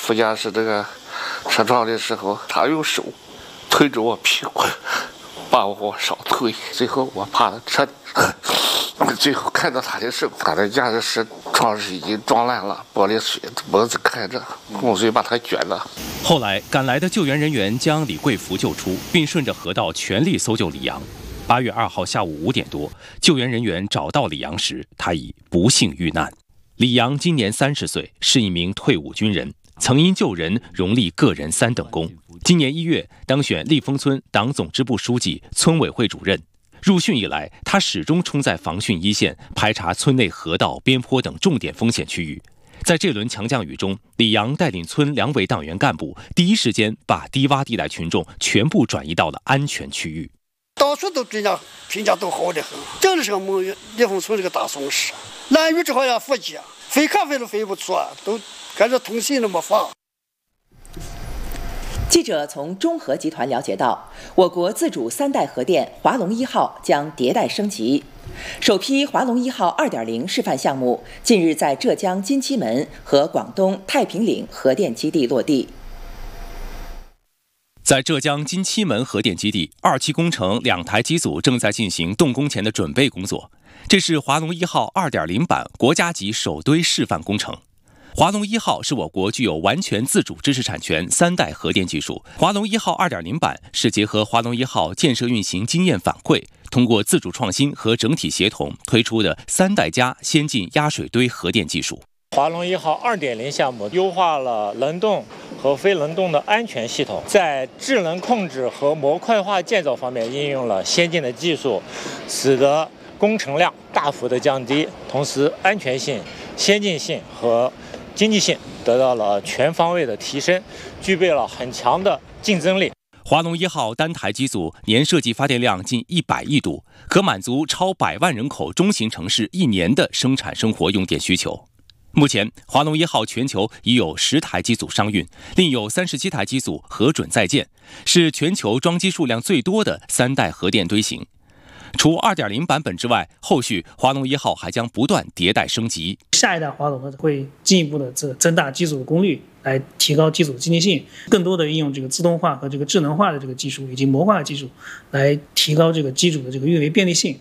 副驾驶这个车窗的时候，他用手推着我屁股，把我往上推，最后我趴在车底，最后看到他的手，他的驾驶室窗是已经撞烂了，玻璃碎，脖子开着，洪水把他卷了。 后来赶来的救援人员将李贵福救出，并顺着河道全力搜救李阳。8月2号下午5点多，救援人员找到李阳时，他已不幸遇难。李阳今年30岁，是一名退伍军人，曾因救人荣立个人3等功。今年1月当选立丰村党总支部书记、村委会主任。入汛以来，他始终冲在防汛一线，排查村内河道、边坡等重点风险区域。在这轮强降雨中，李阳带领村2位党员干部，第一时间把低洼地带群众全部转移到了安全区域。 到处都评价都好得很，真的是我们立丰村这个大松市。拦雨之后要伏击，飞咖啡都飞不出啊，都开始通信都没法。 记者从中核集团了解到，我国自主3代核电华龙1号将迭代升级。首批华龙1号2.0示范项目近日在浙江金鸡门和广东太平岭核电基地落地。 在浙江金鸡门核电基地，2期工程2台机组正在进行动工前的准备工作。这是华龙1号2.0版国家级首堆示范工程。华龙1号是我国具有完全自主知识产权3代核电技术。华龙1号2.0版是结合华龙1号建设运行经验反馈，通过自主创新和整体协同推出的3代加先进压水堆核电技术。 华龙1号2.0项目优化了冷冻和非冷冻的安全系统，在智能控制和模块化建造方面应用了先进的技术，使得工程量大幅的降低，同时安全性、先进性和经济性得到了全方位的提升，具备了很强的竞争力。 华龙1号单台机组年设计发电量近100亿度，可满足超100万人口中型城市1年的生产生活用电需求。目前，华龙1号全球已有10台机组商运，另有37台机组核准在建，是全球装机数量最多的3代核电堆型。除2.0版本之外，后续华龙1号还将不断迭代升级。 下一代华龙会进一步的增大机组的功率，来提高机组的经济性，更多的应用这个自动化和这个智能化的这个技术以及模块技术，来提高这个机组的这个运维便利性。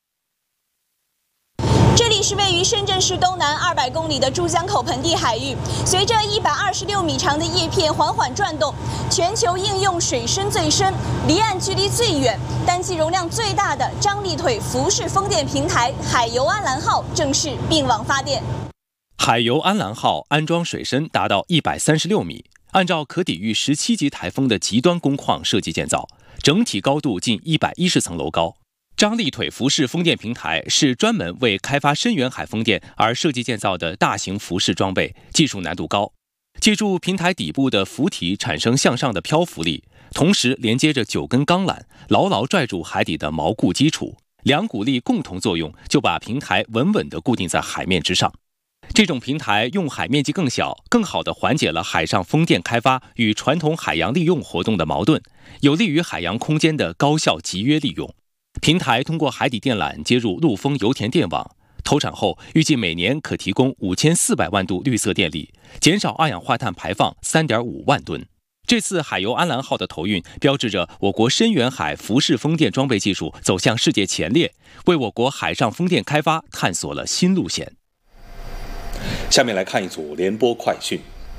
这里是位于深圳市东南200公里的珠江口盆地海域，随着126米长的叶片缓缓转动，全球应用水深最深、离岸距离最远、单机容量最大的张力腿浮式风电平台海油安澜号正式并网发电。 海油安澜号安装水深达到136米，按照可抵御17级台风的极端工况设计建造，整体高度近110层楼高。张力腿浮式风电平台是专门为开发深远海风电而设计建造的大型浮式装备，技术难度高。借助平台底部的浮体产生向上的漂浮力，同时连接着9根钢缆，牢牢拽住海底的锚固基础，2股力共同作用，就把平台稳稳地固定在海面之上。这种平台用海面积更小，更好地缓解了海上风电开发与传统海洋利用活动的矛盾，有利于海洋空间的高效集约利用。平台通过海底电缆接入陆丰油田电网，投产后预计每年可提供5400万度绿色电力，减少二氧化碳排放3.5万吨。这次海油安澜号的投运，标志着我国深远海浮式风电装备技术走向世界前列，为我国海上风电开发探索了新路线。 下面来看一组联播快讯。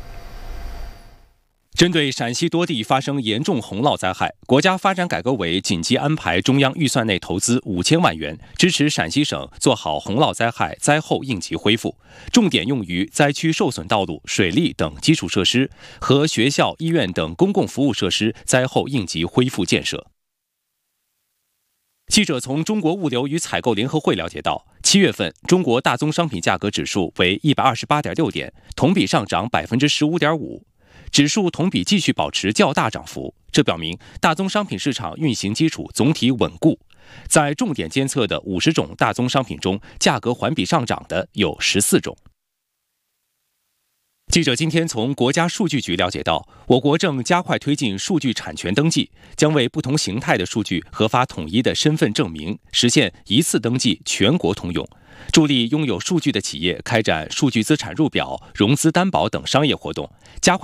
针对陕西多地发生严重洪涝灾害，国家发展改革委紧急安排中央预算内投资5000万元，支持陕西省做好洪涝灾害灾后应急恢复，重点用于灾区受损道路、水利等基础设施和学校、医院等公共服务设施灾后应急恢复建设。记者从中国物流与采购联合会了解到，7月份中国大宗商品价格指数为128.6点，同比上涨15.5%。指数同比继续保持较大涨幅，这表明大宗商品市场运行基础总体稳固。在重点监测的50种大宗商品中，价格环比上涨的有14种。记者今天从国家数据局了解到，我国正加快推进数据产权登记，将为不同形态的数据核发统一的身份证明，实现一次登记全国通用，助力拥有数据的企业开展数据资产入表、融资担保等商业活动，加快